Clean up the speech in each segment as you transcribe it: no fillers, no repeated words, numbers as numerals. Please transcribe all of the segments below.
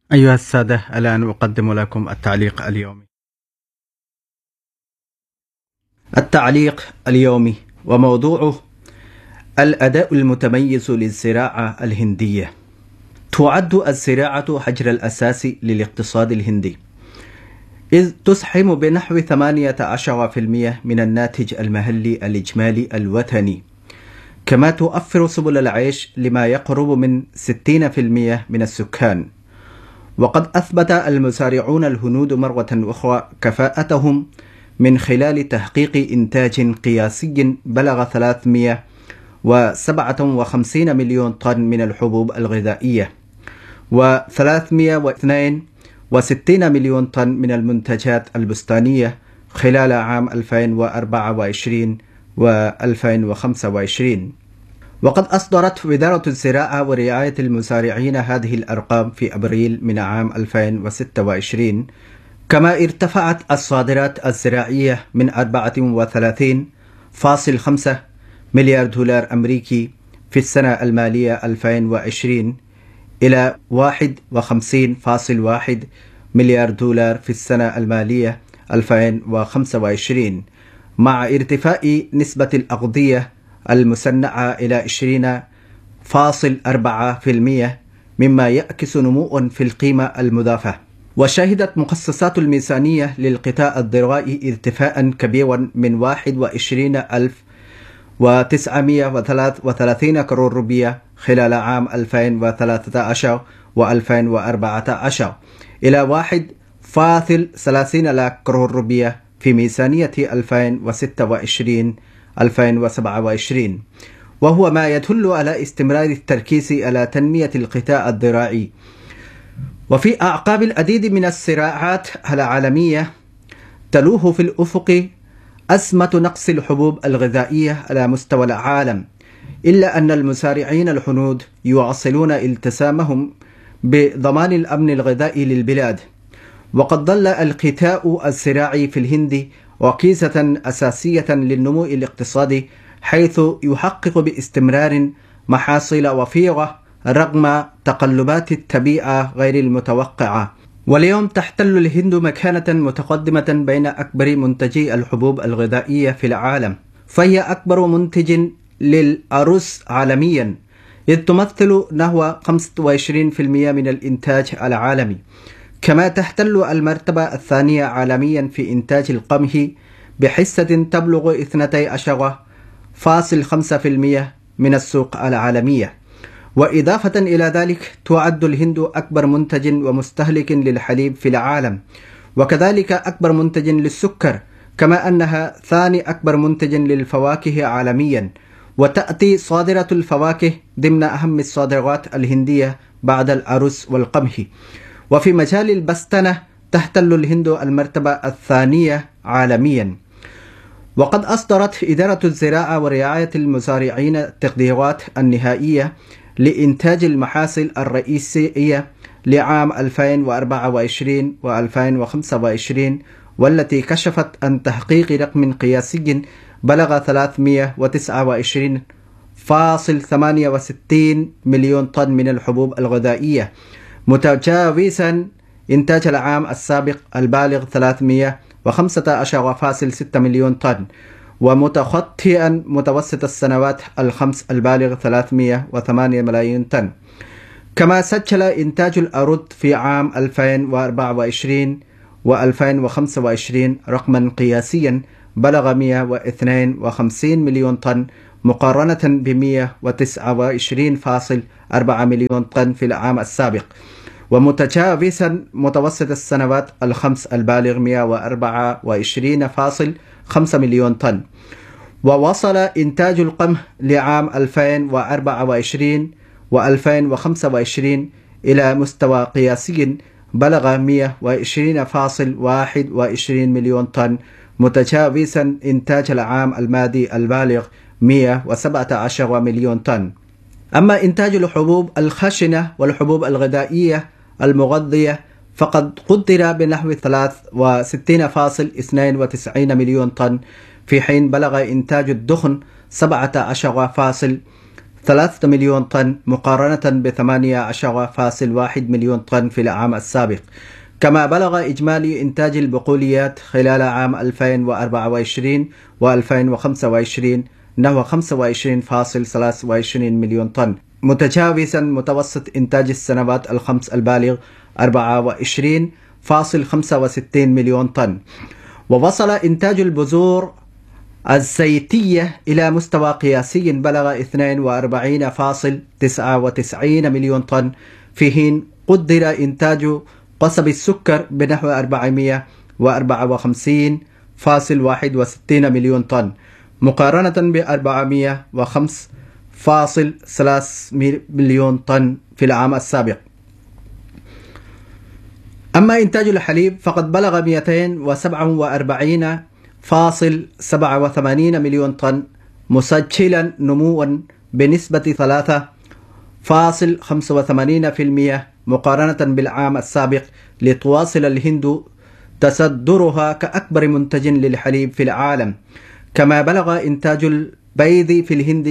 أيها السادة، الآن أقدم لكم التعليق اليومي. التعليق اليومي وموضوعه: الأداء المتميز للزراعة الهندية. تعد الزراعة حجر الأساس للاقتصاد الهندي، إذ تسهم بنحو 18% من الناتج المحلي الإجمالي الوطني، كما توفر سبل العيش لما يقرب من 60% من السكان. وقد أثبت المزارعون الهنود مرة أخرى كفاءتهم من خلال تحقيق إنتاج قياسي بلغ 357 مليون طن من الحبوب الغذائية و362 مليون طن من المنتجات البستانية خلال عام 2024 و2025. وقد أصدرت وزارة الزراعة ورعاية المزارعين هذه الأرقام في أبريل من عام 2026. كما ارتفعت الصادرات الزراعية من 34.5 مليار دولار أمريكي في السنة المالية 2020 إلى 51.1 مليار دولار في السنة المالية 2025، مع ارتفاع نسبة الأغذية المصنعة إلى 20.4%، مما يعكس نمو في القيمة المضافة. وشهدت مخصصات الميزانية للقطاع الزراعي ارتفاعا كبيرا من 21,933 كرور روبية خلال عام 2013 و2014 إلى 1.30 لاخ كرور روبية في ميزانية 2026-2027، وهو ما يدل على استمرار التركيز على تنمية القطاع الزراعي. وفي أعقاب العديد من الصراعات العالمية تلوح في الأفق أزمة نقص الحبوب الغذائية على مستوى العالم، إلا أن المزارعين الهنود يواصلون التزامهم بضمان الأمن الغذائي للبلاد. وقد ظل القطاع الزراعي في الهند ركيزة أساسية للنمو الاقتصادي، حيث يحقق باستمرار محاصيل وفيرة رغم تقلبات الطبيعة غير المتوقعة. واليوم تحتل الهند مكانة متقدمة بين أكبر منتجي الحبوب الغذائية في العالم، فهي أكبر منتج للأرز عالميا، إذ تمثل نحو 25% من الإنتاج العالمي. كما تحتل المرتبة الثانية عالميا في إنتاج القمح بحصة تبلغ 12.5% من السوق العالمية. وإضافة إلى ذلك تعد الهند أكبر منتج ومستهلك للحليب في العالم، وكذلك أكبر منتج للسكر، كما أنها ثاني أكبر منتج للفواكه عالميا، وتأتي صادرة الفواكه ضمن أهم الصادرات الهندية بعد الأرز والقمح. وفي مجال البستنة تحتل الهند المرتبة الثانية عالميا. وقد أصدرت إدارة الزراعة ورعاية المزارعين التقديرات النهائية لإنتاج المحاصيل الرئيسية لعام 2024 و2025، والتي كشفت عن تحقيق رقم قياسي بلغ 329.68 مليون طن من الحبوب الغذائية، متجاوزا إنتاج العام السابق البالغ 315.6 مليون طن، ومتخطئا متوسط السنوات الخمس البالغ 308 ملايين طن. كما سجل إنتاج الأرز في عام 2024 و2025 رقما قياسيا بلغ 152 مليون طن، مقارنة ب 129.4 مليون طن في العام السابق، ومتجاوزا متوسط السنوات الخمس البالغ 124.5 مليون طن. ووصل إنتاج القمح لعام 2024 و2025 إلى مستوى قياسي بلغ 120.21 مليون طن، متجاوزا إنتاج العام الماضي البالغ 117 مليون طن. أما إنتاج الحبوب الخشنة والحبوب الغذائية المغذية فقد قدر بنحو 63.92 مليون طن، في حين بلغ إنتاج الدخن 17.83 3 مليون طن مقارنة ب 18.1 مليون طن في العام السابق. كما بلغ إجمالي إنتاج البقوليات خلال عام 2024 و2025 نحو 25.23 مليون طن، متجاوزا متوسط إنتاج السنوات الخمس البالغ 24.65 مليون طن. ووصل إنتاج البذور الزيتية إلى مستوى قياسي بلغ 42.99 مليون طن، في حين قدر إنتاج قصب السكر بنحو 454.61 مليون طن مقارنة ب 405.3 مليون طن في العام السابق. أما إنتاج الحليب فقد بلغ 247.87 مليون طن، مسجلا نموا بنسبة 3.85% مقارنة بالعام السابق، لتواصل الهند تصدرها كأكبر منتج للحليب في العالم. كما بلغ إنتاج البيض في الهند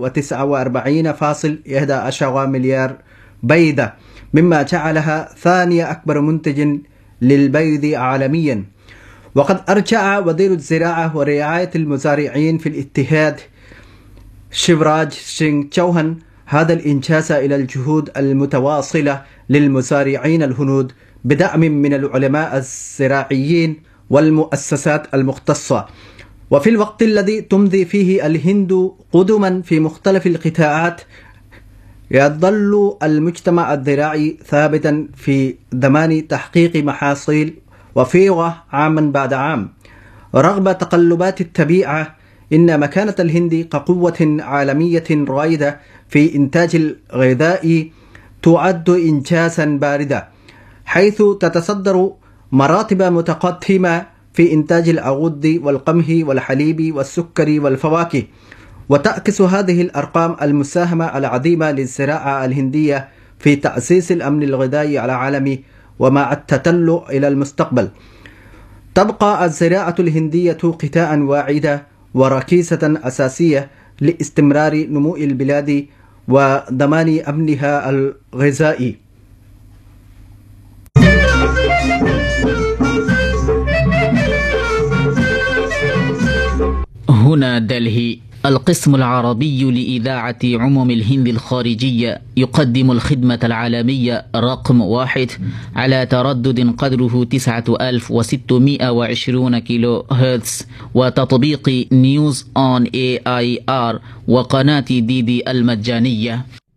149.11 مليار بيضة، مما جعلها ثاني أكبر منتج للبيض عالميا. وقد أرجع وزير الزراعة ورعاية المزارعين في الاتحاد شيفراج سينغ چوهان هذا الإنجاز إلى الجهود المتواصلة للمزارعين الهنود بدعم من العلماء الزراعيين والمؤسسات المختصة. وفي الوقت الذي تمضي فيه الهند قدما في مختلف القطاعات، يظل المجتمع الزراعي ثابتا في ضمان تحقيق محاصيل وفيرة عاما بعد عام. رغم تقلبات الطبيعة، إن مكانة الهند كقوة عالمية رائدة في إنتاج الغذاء تعد إنجازا باردا، حيث تتصدر مراتب متقدمة في إنتاج الأرز والقمح والحليب والسكر والفواكه. وتعكس هذه الأرقام المساهمة العظيمة للزراعة الهندية في تعزيز الأمن الغذائي على العالم ومع التطلع إلى المستقبل. تبقى الزراعة الهندية قطاعا واعدا وركيزة أساسية لاستمرار نمو البلاد وضمان أمنها الغذائي. هنا دلهي. القسم العربي لإذاعة عموم الهند الخارجية يقدم الخدمة العالمية رقم 1 على تردد قدره 9620 كيلو هرتز، وتطبيق نيوز أون AIR وقناة DD المجانية.